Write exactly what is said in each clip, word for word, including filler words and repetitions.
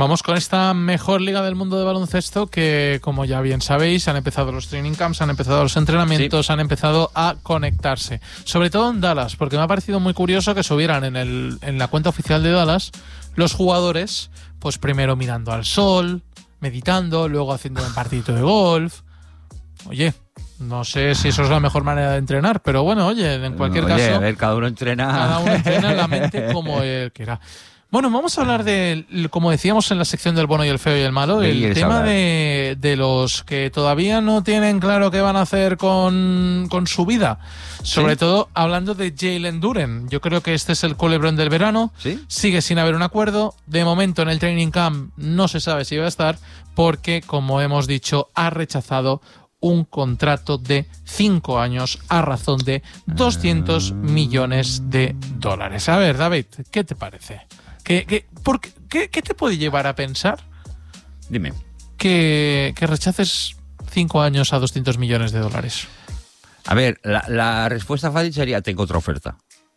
Vamos con esta mejor liga del mundo de baloncesto que, como ya bien sabéis, han empezado los training camps, han empezado los entrenamientos, sí. han empezado a conectarse. Sobre todo en Dallas, porque me ha parecido muy curioso que subieran en, el, en la cuenta oficial de Dallas los jugadores, pues primero mirando al sol, meditando, luego haciendo un partidito de golf. Oye, no sé si eso es la mejor manera de entrenar, pero bueno, oye, en cualquier oye, caso... a ver, cada uno entrena... Cada uno entrena en la mente como él quiera. Bueno, vamos a hablar de, como decíamos en la sección del bueno y el feo y el malo, el tema de, de los que todavía no tienen claro qué van a hacer con, con su vida. Sobre ¿Sí? todo hablando de Jalen Duren. Yo creo que este es el culebrón del verano. ¿Sí? Sigue sin haber un acuerdo. De momento en el training camp no se sabe si va a estar porque, como hemos dicho, ha rechazado un contrato de cinco años a razón de doscientos millones de dólares. A ver, David, ¿qué te parece? ¿Qué, qué, por qué, qué, ¿Qué te puede llevar a pensar? Dime. Que, que rechaces cinco años a doscientos millones de dólares. A ver, la, la respuesta fácil sería tengo otra oferta.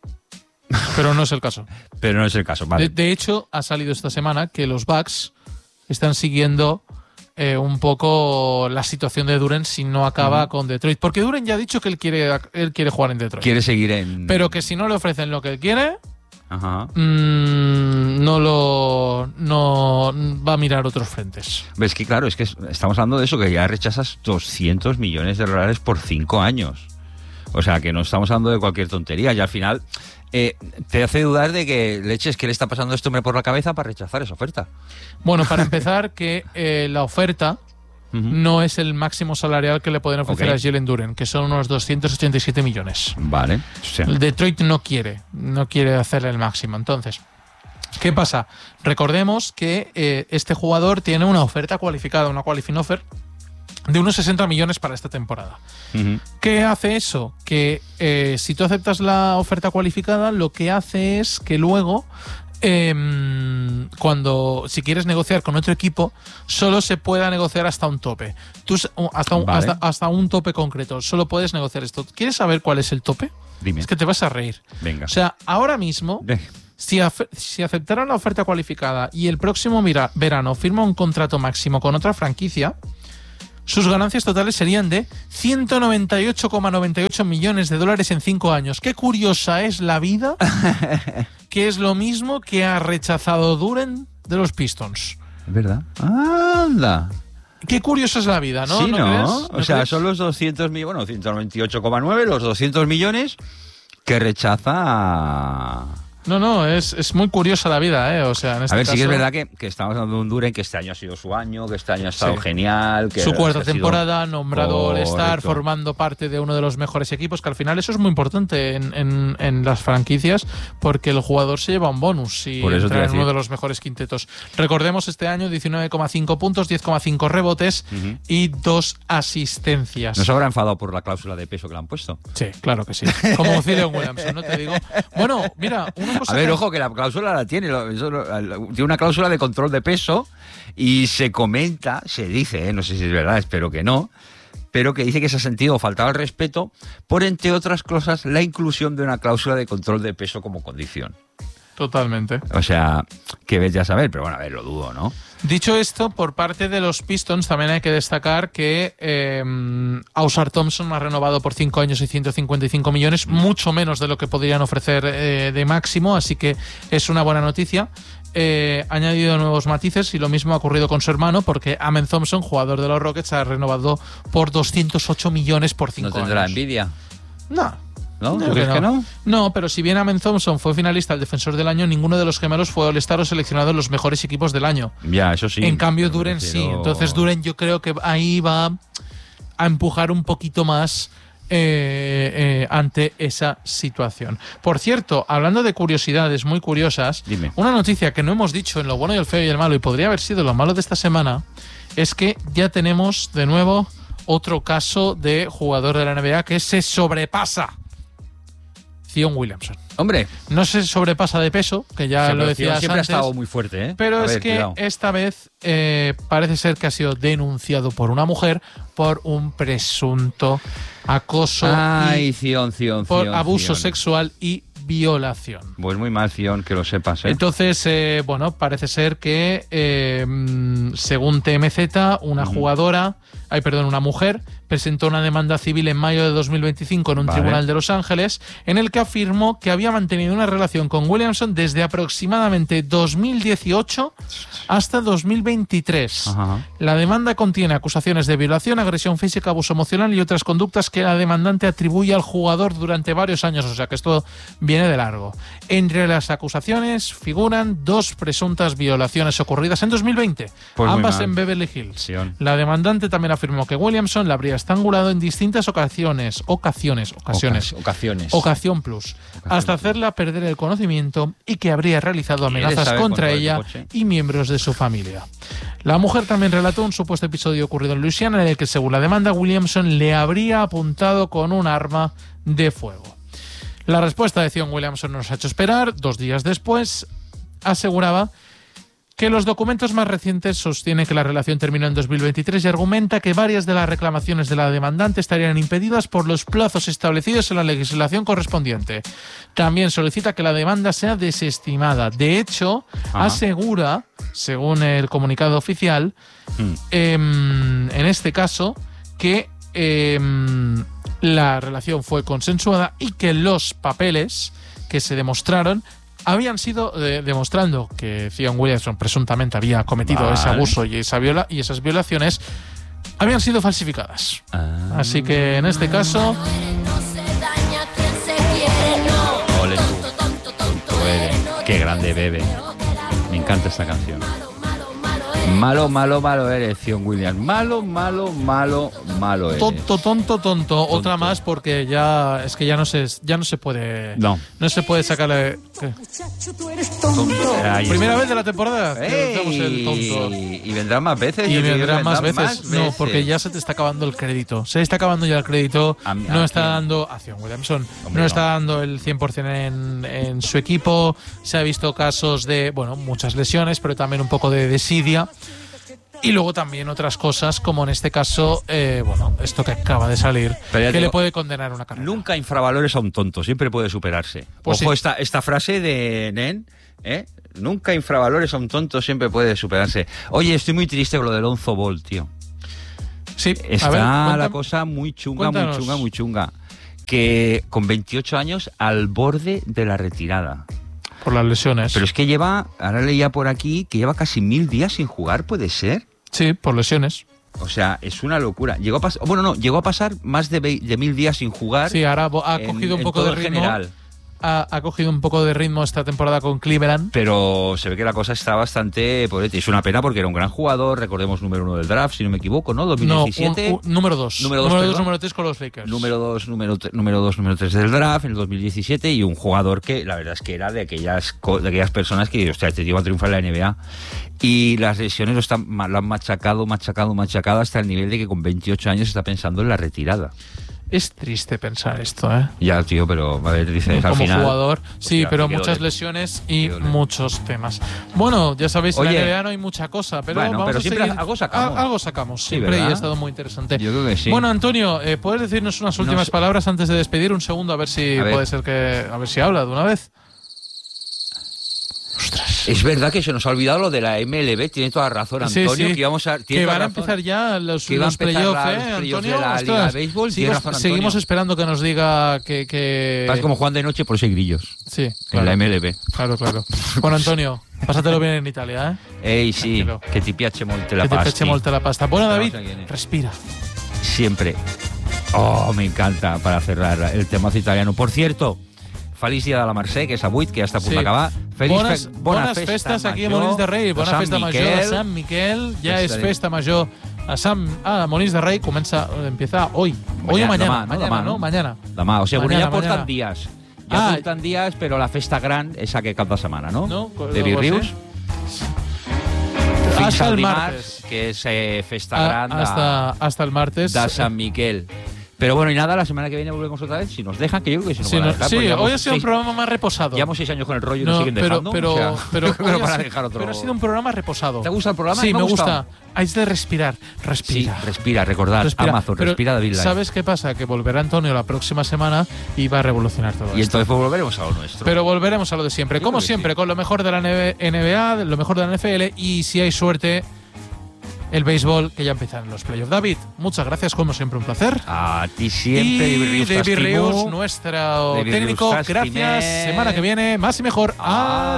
Pero no es el caso. Pero no es el caso, vale. De, de hecho, ha salido esta semana que los Bucks están siguiendo eh, un poco la situación de Duren si no acaba uh-huh. con Detroit. Porque Duren ya ha dicho que él quiere, él quiere jugar en Detroit. Quiere seguir en... Pero que si no le ofrecen lo que él quiere... Ajá. Mmm, no lo no va a mirar otros frentes. Ves que claro, es que estamos hablando de eso, que ya rechazas doscientos millones de dólares por cinco años. O sea, que no estamos hablando de cualquier tontería. Y al final eh, te hace dudar de que leches, ¿qué le está pasando a este hombre por la cabeza para rechazar esa oferta? Bueno, para empezar, que eh, la oferta uh-huh. no es el máximo salarial que le pueden ofrecer okay. a Jalen Duren, que son unos doscientos ochenta y siete millones. Vale. Sí. El Detroit no quiere, no quiere hacerle el máximo. Entonces, ¿qué pasa? Recordemos que eh, este jugador tiene una oferta cualificada, una qualifying offer, de unos sesenta millones para esta temporada. Uh-huh. ¿Qué hace eso? Que eh, si tú aceptas la oferta cualificada, lo que hace es que luego... Eh, cuando si quieres negociar con otro equipo solo se pueda negociar hasta un tope. Tú, hasta, un, vale. hasta, hasta un tope concreto. Solo puedes negociar esto. ¿Quieres saber cuál es el tope? Dime. Es que te vas a reír. Venga. O sea, ahora mismo si, af- si aceptaran la oferta cualificada y el próximo mira- verano firma un contrato máximo con otra franquicia, sus ganancias totales serían de ciento noventa y ocho coma noventa y ocho millones de dólares en cinco años. Qué curiosa es la vida, que es lo mismo que ha rechazado Duren de los Pistons. Es verdad. ¡Anda! Qué curiosa es la vida, ¿no? Sí, ¿no? ¿No crees? O ¿No sea, crees? son los doscientos millones, bueno, ciento noventa y ocho coma nueve, los doscientos millones que rechaza... No, no, es, es muy curiosa la vida, ¿eh? O sea, en este A ver, caso... sí que es verdad que, que estamos hablando de un Duren que este año ha sido su año, que este año ha estado sí. genial. Que su cuarta ha sido... temporada, nombrado All-Star, Correcto. formando parte de uno de los mejores equipos, que al final eso es muy importante en, en, en las franquicias, porque el jugador se lleva un bonus si entra en uno de los mejores quintetos. Recordemos este año diecinueve coma cinco puntos, diez coma cinco rebotes uh-huh. y dos asistencias. ¿No se habrá enfadado por la cláusula de peso que le han puesto? Sí, claro que sí. Como Zion Williamson, ¿no? Te digo. Bueno, mira, una cosa... A ver, que... ojo, que la cláusula la tiene, eso, tiene una cláusula de control de peso y se comenta, se dice, ¿eh? No sé si es verdad, espero que no, pero que dice que se ha sentido faltado al respeto por, entre otras cosas, la inclusión de una cláusula de control de peso como condición. Totalmente. O sea, que ves ya saber, pero bueno, a ver, lo dudo, ¿no? Dicho esto, por parte de los Pistons también hay que destacar que eh, Ausar Thompson ha renovado por cinco años y ciento cincuenta y cinco millones, mucho menos de lo que podrían ofrecer eh, de máximo, así que es una buena noticia. Eh, ha añadido nuevos matices y lo mismo ha ocurrido con su hermano, porque Amen Thompson, jugador de los Rockets, ha renovado por doscientos ocho millones por cinco años. ¿No tendrá envidia? No. ¿No? ¿Tú crees que no? No, pero si bien Amen Thompson fue finalista al Defensor del Año, ninguno de los gemelos fue All-Star o seleccionado en los mejores equipos del año. Ya, eso sí. En cambio, Duren sí. Entonces, Duren yo creo que ahí va a empujar un poquito más eh, eh, ante esa situación. Por cierto, hablando de curiosidades muy curiosas, Dime. Una noticia que no hemos dicho en lo bueno y el feo y el malo, y podría haber sido lo malo de esta semana, es que ya tenemos de nuevo otro caso de jugador de la N B A que se sobrepasa. Zion Williamson. Hombre. No se sobrepasa de peso, que ya sí, lo decías siempre antes. ha estado muy fuerte, ¿eh? Pero A es ver, que cuidado. esta vez eh, parece ser que ha sido denunciado por una mujer por un presunto acoso Ay, y Zion, Zion, por Zion, abuso Zion. sexual y violación. Pues muy mal, Zion, que lo sepas, ¿eh? Entonces, eh, bueno, parece ser que, eh, según T M Z, una uh-huh. jugadora, ay, perdón, una mujer, presentó una demanda civil en mayo de dos mil veinticinco en un vale. tribunal de Los Ángeles, en el que afirmó que había mantenido una relación con Williamson desde aproximadamente dos mil dieciocho hasta dos mil veintitrés. Uh-huh. La demanda contiene acusaciones de violación, agresión física, abuso emocional y otras conductas que la demandante atribuye al jugador durante varios años, o sea que esto viene de largo. Entre las acusaciones figuran dos presuntas violaciones ocurridas en dos mil veinte, pues ambas en Beverly Hills. Sí. La demandante también afirmó que Williamson la habría estrangulado en distintas ocasiones, ocasiones, ocasiones, Ocas, ocasiones, ocasión plus, ocasión hasta plus. hacerla perder el conocimiento y que habría realizado amenazas contra ella y miembros de su familia. La mujer también relató un supuesto episodio ocurrido en Luisiana en el que, según la demanda, Williamson le habría apuntado con un arma de fuego. La respuesta de Zion Williamson nos ha hecho esperar. Dos días después, aseguraba que los documentos más recientes sostienen que la relación terminó en dos mil veintitrés y argumenta que varias de las reclamaciones de la demandante estarían impedidas por los plazos establecidos en la legislación correspondiente. También solicita que la demanda sea desestimada. De hecho, Ajá. asegura, según el comunicado oficial, mm. eh, en este caso, que eh, la relación fue consensuada y que los papeles que se demostraron habían sido eh, demostrando que Zion Williamson presuntamente había cometido vale. ese abuso y, esa viola, y esas violaciones habían sido falsificadas. Ah. Así que en este caso... Ole tú, tonto eres. Qué grande bebe. Me encanta esta canción. Malo, malo, malo eres, Zion Williams. Malo, malo, malo, malo eres. Tonto, tonto, tonto. tonto. Otra más porque ya es que ya no se ya no se puede. No. No se puede sacarle. ¿Qué? Primera vez de la temporada. Ey, el tonto. Y vendrán más veces. Y vendrán más veces. más veces. No, porque ya se te está acabando el crédito. Se está acabando ya el crédito. A, no a está quién? dando a Zion Williamson. Hombre, no está no. dando el cien por ciento en, en su equipo. Se ha visto casos de, bueno, muchas lesiones, pero también un poco de desidia. Y luego también otras cosas, como en este caso, eh, bueno, esto que acaba de salir, que digo, le puede condenar una carrera. Nunca infravalores a un tonto, siempre puede superarse. Pues Ojo, sí. esta, esta frase de Nen, ¿eh? Nunca infravalores a un tonto, siempre puede superarse. Oye, estoy muy triste con lo de Lonzo Ball, tío. Sí, está a ver, cuéntame, la cosa muy chunga, cuéntanos. muy chunga, muy chunga. Que con veintiocho años al borde de la retirada. Por las lesiones. Pero es que lleva, ahora leía por aquí, que lleva casi mil días sin jugar, ¿puede ser? Sí, por lesiones. O sea, es una locura. Llegó a pasar, bueno, no, llegó a pasar más de, de mil días sin jugar. Sí, ahora ha cogido en, un poco de ritmo. General. Ha, ha cogido un poco de ritmo esta temporada con Cleveland. Pero se ve que la cosa está bastante... Es una pena porque era un gran jugador, recordemos número uno del draft, si no me equivoco, ¿no? dos mil diecisiete. No, un, un, número dos. Número dos, número, dos, número tres con los Lakers. Número dos, número, número dos, número tres del draft en el dos mil diecisiete y un jugador que la verdad es que era de aquellas, de aquellas personas que, hostia, este tío va a triunfar en la N B A. Y las lesiones lo, están, lo han machacado, machacado, machacado hasta el nivel de que con veintiocho años está pensando en la retirada. Es triste pensar esto, ¿eh? Ya, tío, pero a ver, dices Como al final... Como jugador, sí, hostia, pero muchas lesiones y muchos temas. Bueno, ya sabéis, en la N B A no hay mucha cosa, pero bueno, vamos pero a siempre seguir. algo sacamos. A, algo sacamos, sí, siempre, ¿verdad? y ha estado muy interesante. Yo creo que sí. Bueno, Antonio, eh, ¿puedes decirnos unas últimas no sé. palabras antes de despedir? Un segundo, a ver si a puede ver. ser que... A ver si habla de una vez. Ostras. Es verdad que se nos ha olvidado lo de la M L B, tiene toda razón Antonio, sí, sí. que íbamos a que van a empezar ya los, los playoffs, ¿eh, play Antonio? De la Liga de Béisbol, Sigo, razón, seguimos esperando que nos diga que... que... Estás como Juan de Noche por seis grillos. Sí, claro. En la M L B. Claro, claro. Bueno, Antonio, pásatelo bien en Italia, ¿eh? Ey, sí, Tranquilo. Que ti piace molto la pasta. Que ti piace molto la pasta. Bueno, David, respira. Siempre. Oh, me encanta para cerrar el temazo italiano. Por cierto... Feliç dia de la Mercè, que és avui, que ja està a punt sí. d'acabar. Bones, fe, bona bones festa festes aquí a Molins de Rei. Bona festa Miquel. major a Sant Miquel. Ja és festa major a Sant ah, a Molins de Rei. Comença, empieza hoy. Hoy o mañana. Demà, no? Mañana, Demà, ¿no? Mañana. Demà. O sigui, mañana, ja porten dies. Ja ah, porten dies, però la festa gran és aquest cap de setmana, no? No, de Virrius. Fins hasta al el dimarts, martes. que és eh, festa a, gran de, hasta, hasta el martes. de Sant Miquel. Pero bueno, y nada, la semana que viene volvemos otra vez, si nos dejan, que yo creo que si nos Sí, van a no- dejar. sí, porque hoy llevamos ha sido un seis- programa más reposado. Llevamos seis años con el rollo y No, nos siguen pero, dejando. pero, o sea, pero, creo que hoy nos ha van a sido- dejar otro. pero ha sido un programa reposado. ¿Te gusta el programa? Sí, me, me, ha gustado. gusta. Hay de respirar. Sí, Respira. respira, recordad, Respira. Amazon, Pero, respira David Live. ¿sabes qué pasa? Que volverá Antonio la próxima semana y va a revolucionar todo Y esto. entonces pues, volveremos a lo nuestro. Pero volveremos a lo de siempre. Yo Como creo que siempre, sí. con lo mejor de la N B A, lo mejor de la N F L y, si hay suerte, el béisbol, que ya empiezan los playoffs. David, muchas gracias, como siempre, un placer. A ti siempre, y David Rius, te David estimo. Rius, nuestro David técnico, Rius, te gracias. estimé. Semana que viene, más y mejor. Ah.